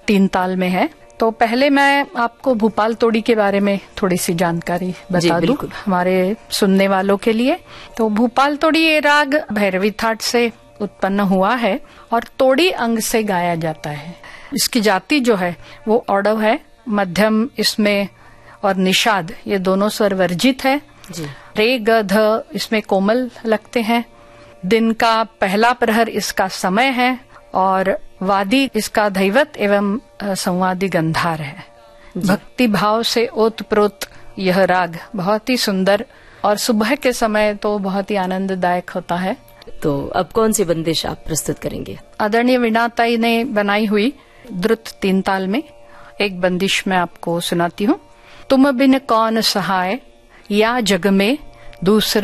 तीन ताल में है। तो पहले मैं आपको भूपाल तोड़ी के बारे में थोड़ी सी जानकारी बता दूं हमारे सुनने वालों के लिए। तो भूपाल तोड़ी ये राग भैरवी थाट से उत्पन्न हुआ है और तोड़ी अंग से गाया जाता है। इसकी जाति जो है वो औडव है, मध्यम इसमें और निषाद ये दोनों स्वर वर्जित है। रे ग ध इसमें कोमल लगते हैं। दिन का पहला प्रहर इसका समय है और वादी इसका दैवत एवं संवादी गंधार है। भक्ति भाव से ओतप्रोत यह राग बहुत ही सुंदर और सुबह के समय तो बहुत ही आनंददायक होता है। तो अब कौन सी बंदिश आप प्रस्तुत करेंगे? आदरणीय वीणाताई ने बनाई हुई द्रुत तीन ताल में एक बंदिश मैं आपको सुनाती हूँ। तुम बिन कौन सहाय या जग में दूसरा